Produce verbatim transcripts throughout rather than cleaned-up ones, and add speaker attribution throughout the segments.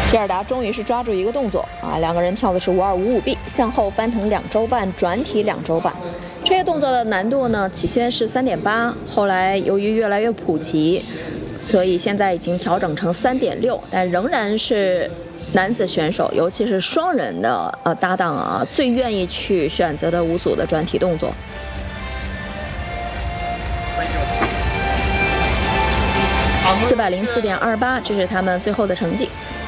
Speaker 1: 希尔达终于是抓住一个动作啊，两个人跳的是五二五五 B， 向后翻腾两周半，转体两周半。这些动作的难度呢，起先是 三点八， 后来由于越来越普及，所以现在已经调整成 三点六， 但仍然是男子选手，尤其是双人的呃搭档啊，最愿意去选择的五组的转体动作。四百零四点二八，这是他们最后的成绩。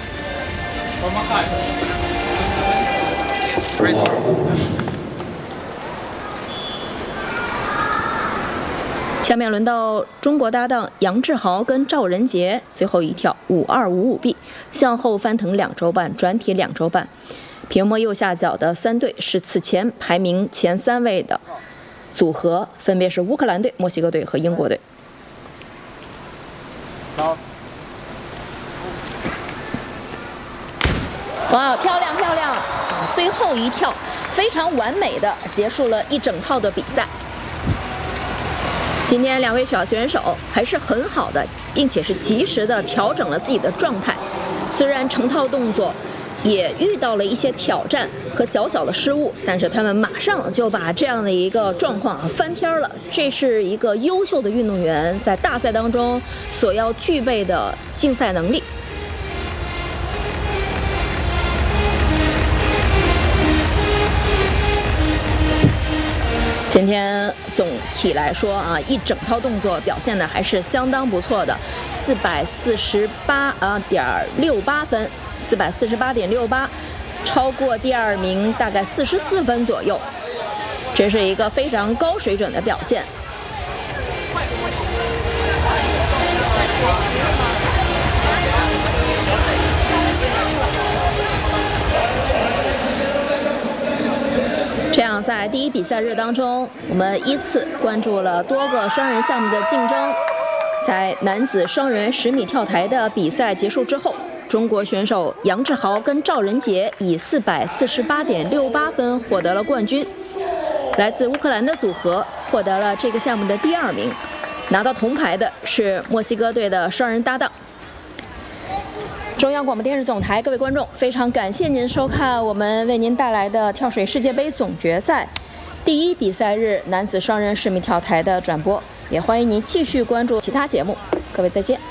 Speaker 1: 下面轮到中国搭档杨志豪跟赵仁杰，最后一跳五二五五 B， 向后翻腾两周半，转体两周半。屏幕右下角的三队是此前排名前三位的组合，分别是乌克兰队、墨西哥队和英国队。好，哇，漂亮漂亮！最后一跳非常完美的结束了一整套的比赛。今天两位小选手还是很好的，并且是及时的调整了自己的状态。虽然成套动作也遇到了一些挑战和小小的失误，但是他们马上就把这样的一个状况翻篇了。这是一个优秀的运动员在大赛当中所要具备的竞赛能力。今天总体来说啊，一整套动作表现的还是相当不错的，四百四十八啊点六八分，四百四十八点六八，超过第二名大概四十四分左右，这是一个非常高水准的表现。这样，在第一比赛日当中，我们依次关注了多个双人项目的竞争。在男子双人十米跳台的比赛结束之后，中国选手杨志豪跟赵仁杰以四百四十八点六八分获得了冠军。来自乌克兰的组合获得了这个项目的第二名，拿到铜牌的是墨西哥队的双人搭档。中央广播电视总台，各位观众，非常感谢您收看我们为您带来的跳水世界杯总决赛第一比赛日男子双人十米跳台的转播，也欢迎您继续关注其他节目。各位再见。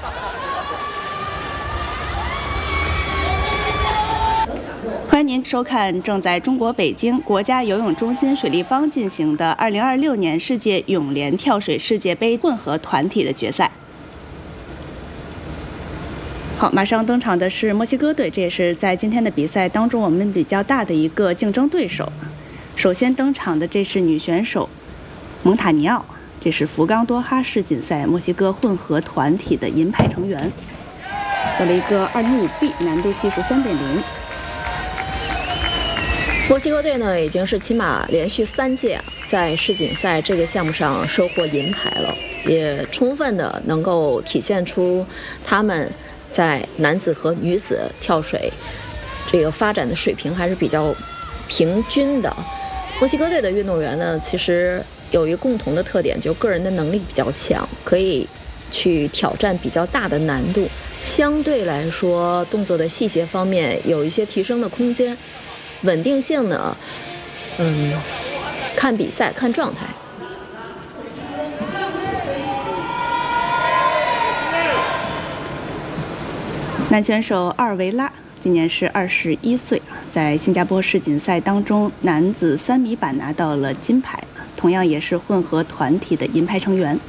Speaker 2: 欢迎您收看正在中国北京国家游泳中心水立方进行的二零二六年世界泳联跳水世界杯混合团体的决赛。好，马上登场的是墨西哥队，这也是在今天的比赛当中我们比较大的一个竞争对手。首先登场的这是女选手蒙塔尼奥，这是福冈多哈世锦赛墨西哥混合团体的银牌成员，得了一个二零五 B， 难度系数 三点零。
Speaker 1: 墨西哥队呢，已经是起码连续三届在世锦赛这个项目上收获银牌了，也充分的能够体现出他们在男子和女子跳水这个发展的水平还是比较平均的。墨西哥队的运动员呢，其实有一个共同的特点，就个人的能力比较强，可以去挑战比较大的难度，相对来说动作的细节方面有一些提升的空间。稳定性呢，嗯，看比赛看状态。
Speaker 2: 男选手阿尔维拉今年是二十一岁，在新加坡世锦赛当中男子三米板拿到了金牌，同样也是混合团体的银牌成员。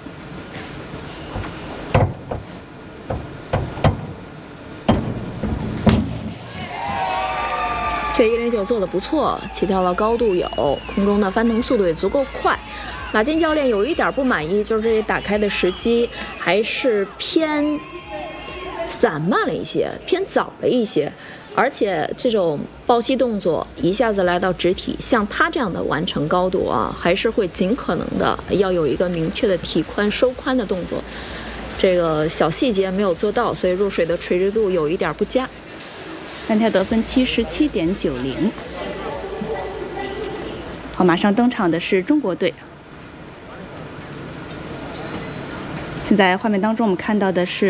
Speaker 1: 这一零九做得不错，起跳的高度有，空中的翻腾速度也足够快。马金教练有一点不满意，就是这里打开的时机还是偏散漫了一些，偏早了一些，而且这种抱膝动作一下子来到直体，像他这样的完成高度啊，还是会尽可能的要有一个明确的体宽收髋的动作。这个小细节没有做到，所以入水的垂直度有一点不佳。
Speaker 2: 单跳得分七十七点九零。好，马上登场的是中国队。现在画面当中我们看到的是